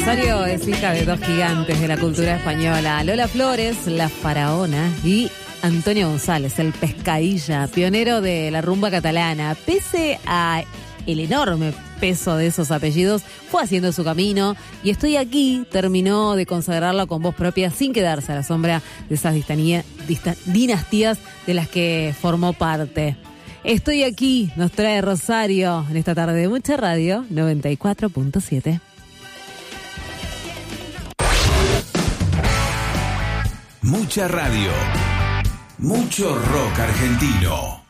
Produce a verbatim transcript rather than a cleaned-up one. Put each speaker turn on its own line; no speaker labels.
Rosario es hija de dos gigantes de la cultura española, Lola Flores, la faraona, y Antonio González, el pescadilla, pionero de la rumba catalana. Pese a el enorme peso de esos apellidos, fue haciendo su camino y Estoy Aquí terminó de consagrarlo con voz propia sin quedarse a la sombra de esas distanía, dista, dinastías de las que formó parte. Estoy Aquí nos trae Rosario en esta tarde de Mucha Radio noventa y cuatro punto siete.
Mucha radio, mucho rock argentino.